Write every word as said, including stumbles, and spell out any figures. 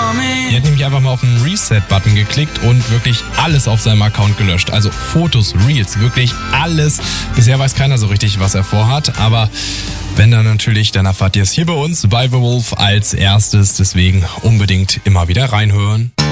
Er hat nämlich einfach mal auf den Reset-Button geklickt und wirklich alles auf seinem Account gelöscht. Also Fotos, Reels, wirklich alles. Bisher weiß keiner so richtig, was er vorhat, aber wenn dann natürlich, dann erfahrt ihr es hier bei uns bei The Wolf als erstes. Deswegen unbedingt immer wieder reinhören.